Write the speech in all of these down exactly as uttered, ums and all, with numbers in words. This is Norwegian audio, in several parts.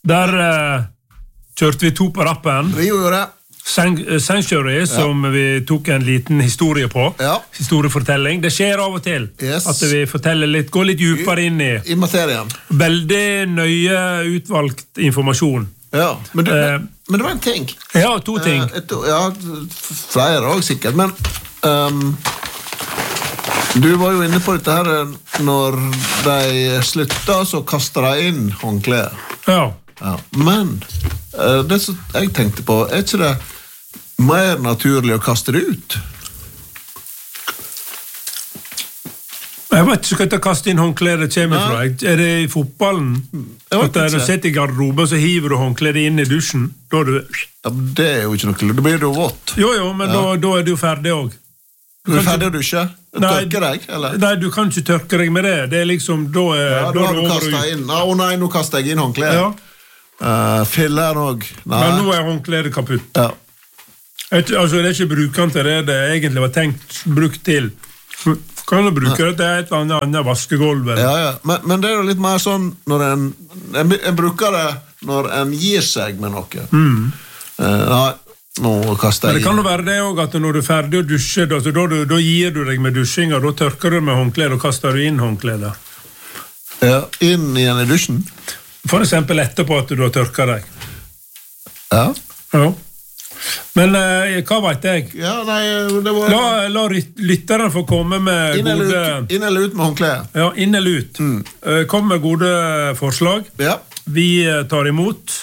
Der uh, kjørte vi to på rappen. Vi gjorde det. Sanctuary, ja. Som vi tok en liten historie på. Ja. Historiefortelling. Det skjer av og til yes. at vi forteller litt, går litt djupere inn i, I materien. Veldig nøye utvalgt informasjon. Ja, men det, eh, men, men det var en ting. Ja, to ting. Eh, et, ja, flere også sikkert, men um, du var jo inne på dette her når de slutta, så kastet de inn håndklær. Ja. Ja, men uh, det som jeg tenkte på, er ikke det mer naturlig å kaste det ut? Jeg vet ikke hva kaste inn håndklædet kommer fra. Er det I fotballen? At du sitter I garderoben, så hiver du håndklædet inn I dusjen? Da er du... Ja, det er jo ikke noe, da blir det jo vått. Jo, jo, men ja. da, da er du ferdig også. Du er ferdig å dusje? Tørker deg, eller? Nei, du kan ikke tørke deg med det. Det er liksom, da er... Ja, da, da har du kastet inn. Å nei, nå kaster jeg inn håndklædet. Ja. Uh, filler nok. Men nå er håndklædet kaputt. Ja. Et, altså, det er ikke brukeren til det det egentlig var tenkt brukt til. Kan du bruke det til et eller annet vaskegolv? Ja, ja. Men, men det er jo litt mer sånn når en, en, en bruker det når en gir seg med noe. Mm. Uh, nei, nå kaster jeg inn. Men det kan jo være det også, at når du er ferdig å dusje, da, da, da, da gir du deg med dusjinga, da tørker du med håndklædet og kaster du inn håndklædet. Ja, inn igjen I dusjen? For eksempel etterpå at du har tørket deg. Ja. Ja. Men eh, hva vet jeg? Ja, nei, det var... La, la lytteren få komme med inn gode... Ut, inn eller ut med håndklædet. Ja, inn eller ut. Mm. Kom med gode forslag. Ja. Vi tar imot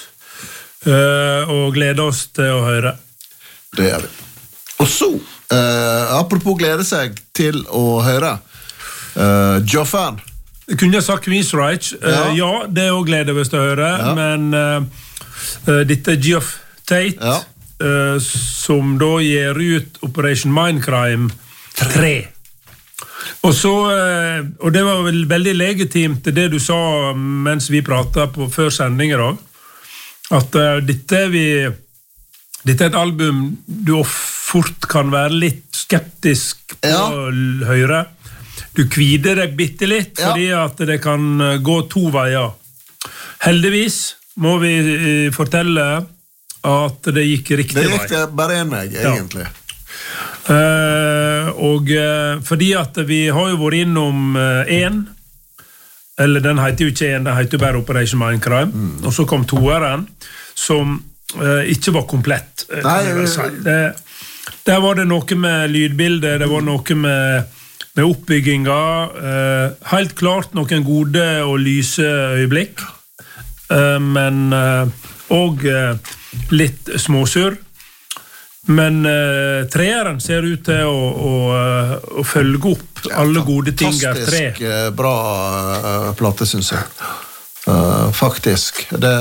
og gleder oss til å høre. Det gjør vi. Og så, eh, apropos glede seg til å høre, eh, Joffan. Kunne jeg sagt Queensryche? Ja. Uh, ja, det er også glede hvis du hører, ja. Men uh, uh, dette er Geoff Tate, ja. uh, som da gir ut Operation Mindcrime tre. Og så, uh, og det var vel veldig legitimt det du sa mens vi pratet på før sendinger også, at uh, dette, er vi, dette er et album du fort kan være litt skeptisk på ja. Å høre. Du kvider deg bitte litt, fordi ja. At det kan gå to veier. Heldigvis må vi fortelle at det gikk riktig vei. Det gikk det bare en vei, egentlig. Ja. Uh, og uh, fordi at vi har jo vært innom uh, en, eller den heter jo ikke en, den heter jo bare Operation Mindcrime, mm. og så kom toeren, som uh, ikke var komplett. Nei, si. det, der var det noe med lydbildet, det var noe med med oppbygginga, eh, helt klart noen gode og lyse øyeblikk, eh, men eh, og eh, litt småsur. Men eh, treeren ser ut til å, å, å følge opp alle gode ting av tre. Fantastisk bra uh, plate, synes jeg. Uh, faktisk. Det,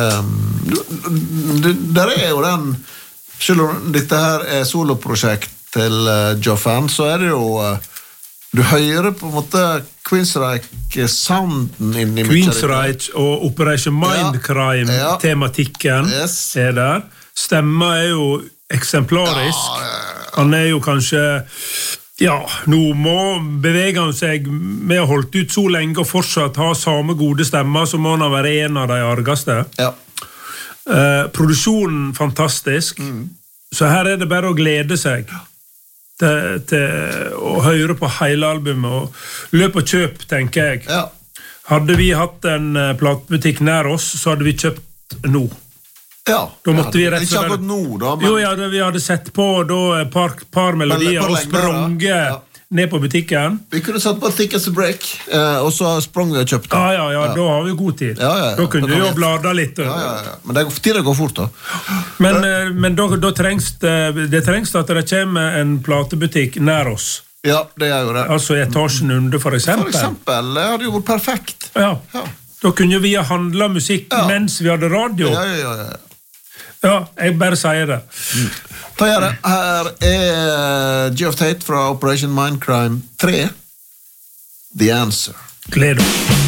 det, der er jo den, selv om dette her er soloprosjekt til uh, Joffan, så er det jo... Uh, Du hører på en måte Queensryche-sounden inni Queensryche og Operation Mindcrime ja. Ja. Tematikken yes. er der. Stemma er jo eksemplarisk. Ja, ja, ja. Han er jo kanskje... Ja, nå må bevege han seg med å holdt ut så lenge og fortsatt ha samme gode stemmer, så må han være en av de argeste. Ja. Eh, produksjonen fantastisk. Mm. Så her er det bare å glede seg. Til, til å høre på hele albumet og løp og kjøp, tenker jeg. Ja. Hadde vi hatt en uh, platebutikk nær oss, så hadde vi kjøpt nå. Ja, da måtte vi rett og slett... Ikke akkurat nå, da, men... Jo, ja, vi hadde sett på da, et par, par melodier og spronget ja. Ned på butikken. Vi kunne satt på Thick as a Break, eh, og så sprang vi og kjøpte. Ja, ja, ja, ja, da har vi god tid. Ja, ja, ja. Da kunne vi jo blada litt. Ja, ja, ja. Men det går, tiden går fort, da. Men, eh, men da, da trengs det, det trengs at det kommer en platebutikk nær oss. Ja, det er jo det. Altså etasjen under, for eksempel. For eksempel, det hadde jo vært perfekt. Ja, ja. Da kunne vi ha handlet musikk ja. Mens vi hadde radio. Ja, ja, ja, ja. Ja, jeg bare sier det. Mm. Ta gjør det. Her er Geoff Tate fra Operation Mindcrime tre. The Answer. Gleder.